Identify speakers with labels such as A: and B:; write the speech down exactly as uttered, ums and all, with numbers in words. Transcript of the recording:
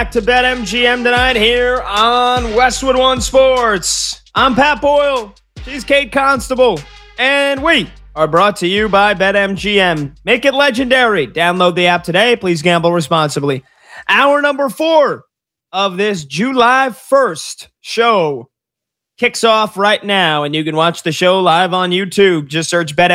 A: back to BetMGM tonight here on Westwood One Sports. I'm Pat Boyle. She's Kate Constable. And we are brought to you by BetMGM. Make it legendary. Download the app today. Please gamble responsibly. Hour number four of this July first show kicks off right now, and you can watch the show live on YouTube. Just search Bet.